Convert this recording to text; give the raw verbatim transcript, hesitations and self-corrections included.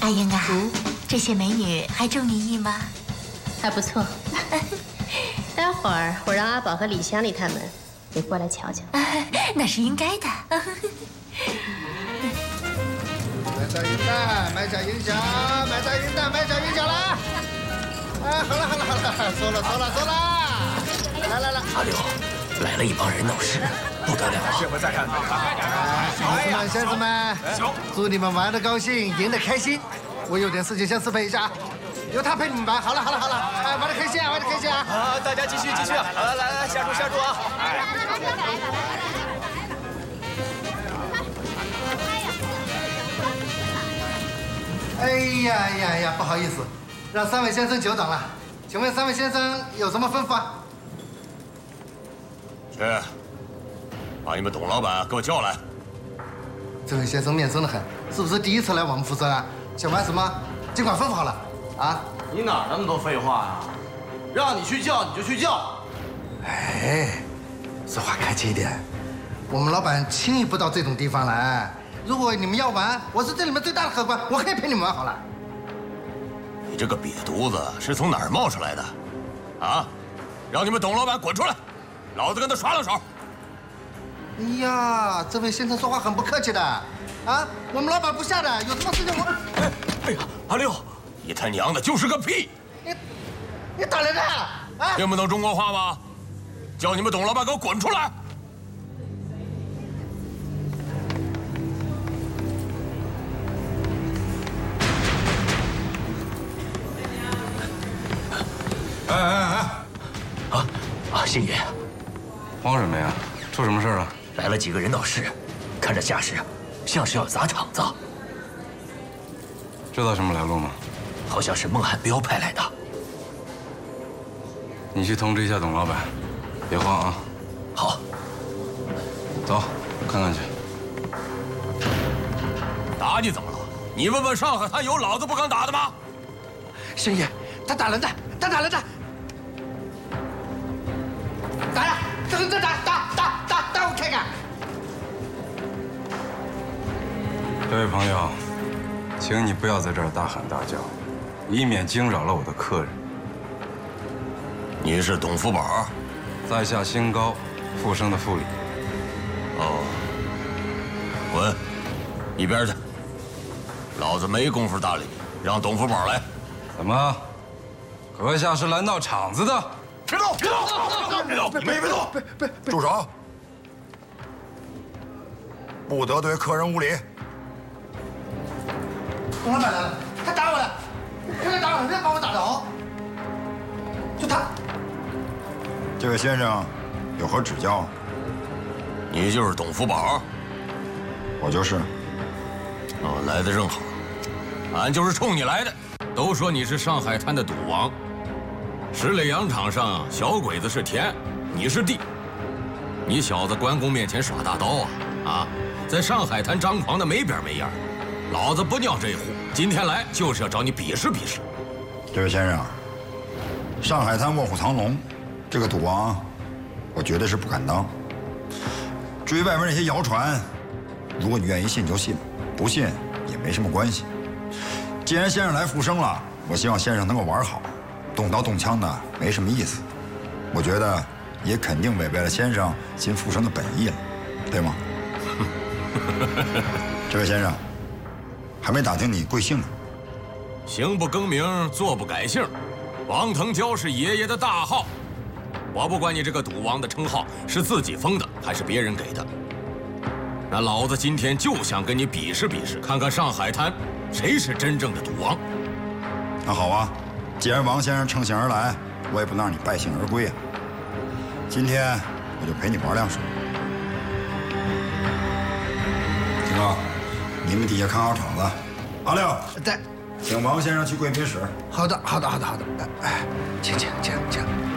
英啊， 嗯， 这些美女还中你意吗？ 还不错。待会儿我让阿宝和李香丽他们也过来瞧瞧。 那是应该的。 买下银弹，买下音响，买下银弹，买下音响来！哎，好了好了好了，走了走了走了！来来来， 阿六，来了一帮人闹事，不得了啊！ 这回再看， 哎，孩子们先生们，祝你们玩得高兴，赢得开心。我有点事情先失陪一下，由他陪你们玩。好了好了好了，哎，玩得开心啊，玩得开心啊！ 啊，大家继续继续，来来来，下注下注啊！ 哎呀呀呀，不好意思，让三位先生久等了。请问三位先生有什么吩咐啊？ 去，把你们董老板给我叫来。 这位先生面生得很，是不是第一次来我们福生啊？想玩什么，尽管吩咐好了。啊？ 你哪那么多废话呀？让你去叫你就去叫。 哎，说话客气一点。我们老板轻易不到这种地方来。如果你们要玩，我是这里面最大的客官，我可以陪你们玩好了。 你这个瘪犊子是从哪儿冒出来的？啊！让你们董老板滚出来，老子跟他耍两手。 哎呀，这位先生说话很不客气的，啊，我们老板不下的，有什么事情我…… 哎，哎呀，阿六，你他娘的就是个屁！ 你，你打人的啊！ 听不懂中国话吗？叫你们董老板给我滚出来！ 哎哎哎！ 啊啊，星爷， 慌什么呀？出什么事了？ 来了几个人闹事，看这架势，像是要砸场子。 知道什么来路吗？ 好像是孟汉彪派来的。 你去通知一下董老板，别慌啊。 好。 走，看看去。 打你怎么了？你问问上海滩有老子不敢打的吗？ 星爷，他打人的，他打人的。打呀！这个这打打打打打我看看。 这位朋友，请你不要在这儿大喊大叫，以免惊扰了我的客人。 你是董福宝， 在下兴高，复生的复礼。 哦，滚，一边去！老子没工夫搭理你，让董福宝来。 怎么？阁下是来闹场子的？ 别动！别动！别动！你们也别动！别别别！住手！不得对客人无礼。 董老板来了，他打我了，他来打我，别把我打倒。就他。 这位先生，有何指教？ 你就是董福宝？ 我就是。 哦，来的正好，俺就是冲你来的。都说你是上海滩的赌王。十里洋场上，小鬼子是天，你是地。你小子关公面前耍大刀啊啊！在上海滩张狂的没边没样，老子不尿这一壶。今天来就是要找你比试比试。 这位先生，上海滩卧虎藏龙，这个赌王，我绝对是不敢当。至于外面那些谣传，如果你愿意信就信，不信也没什么关系。既然先生来复生了，我希望先生能够玩好。动刀动枪的没什么意思，我觉得也肯定违背了先生新复生的本意了，对吗？这位先生，还没打听你贵姓呢。 行不更名，坐不改姓，王腾蛟是爷爷的大号。我不管你这个赌王的称号是自己封的还是别人给的，那老子今天就想跟你比试比试，看看上海滩谁是真正的赌王。 那好啊。既然王先生乘兴而来，我也不能让你败兴而归啊！今天我就陪你玩两手。金哥，你们底下看好场子。阿六， 在， 请王先生去贵宾室。 好的，好的，好的，好的。哎，请请请请。